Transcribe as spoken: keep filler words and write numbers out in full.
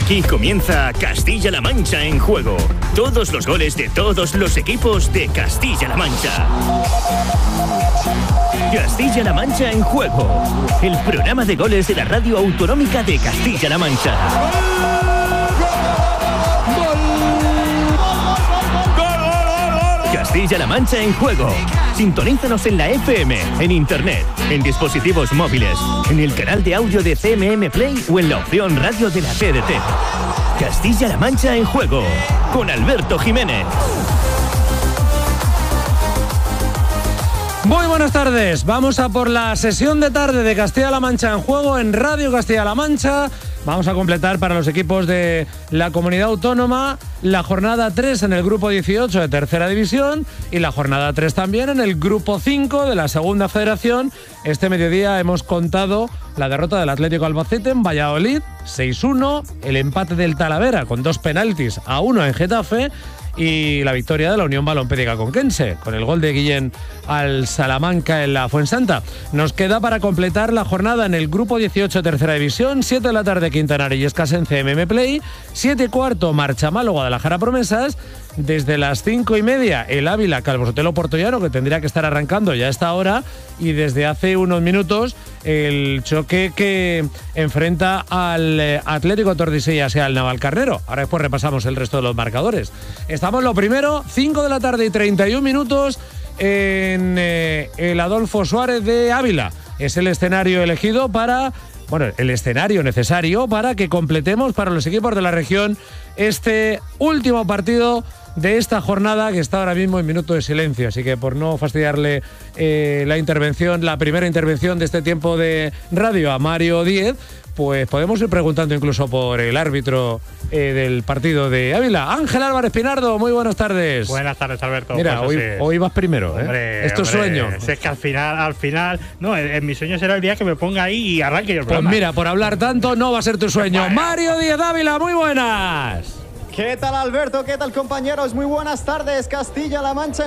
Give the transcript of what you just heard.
Aquí comienza Castilla-La Mancha en juego. Todos los goles de todos los equipos de Castilla-La Mancha. Castilla-La Mancha en juego. El programa de goles de la radio autonómica de Castilla-La Mancha. Castilla-La Mancha en juego. Sintonízanos en la F M, en internet, en dispositivos móviles, en el canal de audio de C M M Play o en la opción radio de la T D T. Castilla-La Mancha en juego, con Alberto Jiménez. Muy buenas tardes, vamos a por la sesión de tarde de Castilla-La Mancha en juego en Radio Castilla-La Mancha. Vamos a completar para los equipos de la comunidad autónoma la jornada tres en el grupo dieciocho de tercera división y la jornada tres también en el grupo cinco de la segunda federación. Este mediodía hemos contado la derrota del Atlético Albacete en Valladolid, seis uno, el empate del Talavera con dos penaltis a uno en Getafe y la victoria de la Unión Balompédica Conquense, con el gol de Guillén al Salamanca en la Fuensanta. Nos queda para completar la jornada en el grupo dieciocho de tercera división, siete de la tarde Quintana y Escas en C M M Play, siete y cuarto Marchamalo Guadalajara Promesas, desde las cinco y media el Ávila Calvo Sotelo Portollano, que tendría que estar arrancando ya a esta hora, y desde hace unos minutos el choque que enfrenta al Atlético Tordesillas y al Navalcarnero. Ahora después repasamos el resto de los marcadores. Estamos lo primero, cinco de la tarde y treinta y un minutos en eh, el Adolfo Suárez de Ávila. Es el escenario elegido para, bueno, el escenario necesario para que completemos para los equipos de la región este último partido de esta jornada, que está ahora mismo en minuto de silencio. Así que por no fastidiarle eh, la intervención, la primera intervención de este tiempo de radio a Mario Díez, pues podemos ir preguntando incluso por el árbitro eh, del partido de Ávila. Ángel Álvarez Pinardo, muy buenas tardes. Buenas tardes, Alberto. Mira, pues hoy, hoy vas primero, ¿eh? Hombre, Esto es sueño. Si es que al final, al final, no, en, en mi sueño será el día que me ponga ahí y arranque yo el programa. Pues mira, por hablar tanto, no va a ser tu sueño. Bueno. Mario Díez Ávila, muy buenas. ¿Qué tal, Alberto? ¿Qué tal, compañeros? Muy buenas tardes, Castilla-La Mancha.